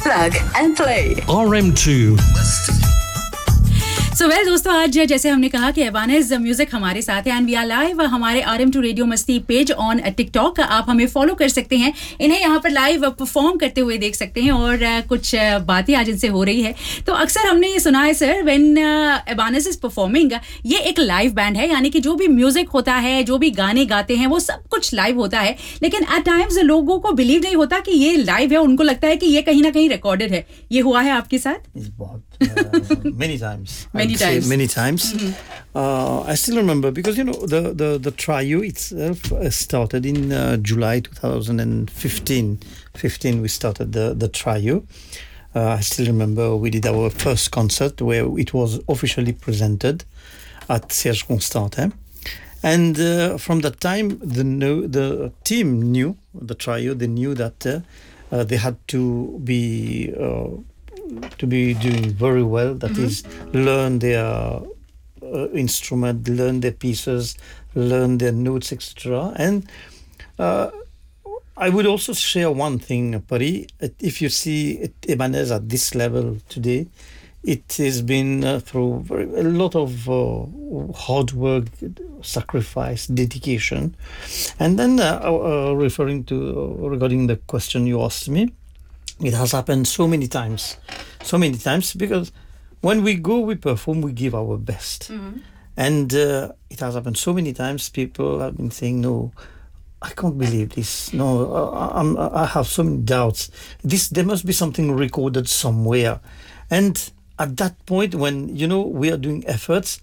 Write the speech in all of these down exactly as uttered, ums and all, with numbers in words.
Plug and play. R M two. So so well well, दोस्तों आज जैसे हमने कहा कि एबानेज म्यूजिक हमारे साथ है एंड वी आर लाइव हमारे आर एम टू रेडियो मस्ती पेज ऑन टिकटॉक. आप हमें फॉलो कर सकते हैं, इन्हें यहाँ पर लाइव परफॉर्म करते हुए देख सकते हैं और uh, कुछ uh, बातें आज इनसे हो रही है. तो अक्सर हमने ये सुना है सर, व्हेन एबानेज इज परफॉर्मिंग, ये एक लाइव बैंड है, यानी कि जो भी म्यूजिक होता है, जो भी गाने गाते हैं, वो सब कुछ लाइव होता है. लेकिन एट टाइम्स लोगों को बिलीव नहीं होता कि ये लाइव है, उनको लगता है कि ये कहीं ना कहीं रिकॉर्डेड है. ये हुआ है आपके साथ? बहुत uh, many times. Many times. Many times. Mm-hmm. Uh, I still remember because you know the the the trio itself started in uh, July twenty fifteen. fifteen we started the the trio. Uh, I still remember we did our first concert where it was officially presented at Serge Constantin. And uh, from that time, the no, the team knew, the trio, they knew that uh, uh, they had to be uh, to be doing very well. That mm-hmm. is, learn their uh, instrument, learn their pieces, learn their notes, et cetera. And uh, I would also share one thing, Pari. If you see Ibanez at this level today, it has been uh, through very, a lot of uh, hard work, sacrifice, dedication. And then uh, uh, referring to, uh, regarding the question you asked me, it has happened so many times, so many times, because when we go, we perform, we give our best. Mm-hmm. And uh, it has happened so many times, people have been saying, no, I can't believe this. No, I, I'm, I have so many doubts. This, there must be something recorded somewhere. And at that point, when, you know, we are doing efforts,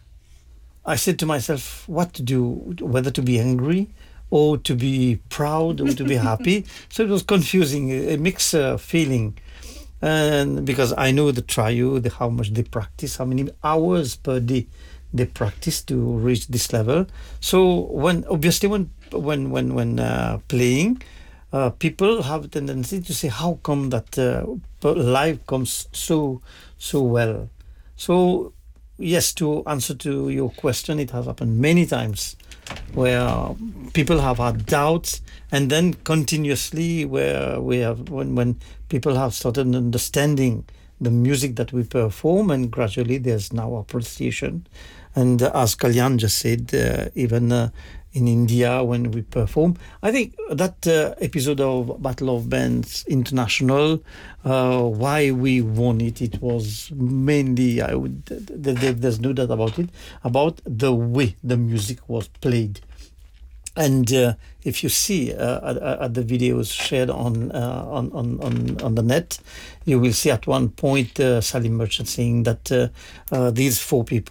I said to myself, what to do, whether to be angry, or to be proud, or to be happy. So it was confusing, a mixed uh, feeling. And because I know the trio, the, how much they practice, how many hours per day they practice to reach this level. So when, obviously when, when, when, when uh, playing, uh, people have a tendency to say, how come that uh, live comes so, so well? So yes, to answer to your question, it has happened many times, where people have had doubts, and then continuously where we have when when people have started understanding the music that we perform, and gradually there's now appreciation. And uh, as Kalyan just said, uh, even uh, in India when we perform, I think that uh, episode of Battle of Bands International, uh, why we won it, it was mainly, I would, th- th- there's no doubt about it, about the way the music was played. And uh, if you see uh, at, at the videos shared on, uh, on on on on the net, you will see at one point uh, Salim Merchant saying that uh, uh, these four people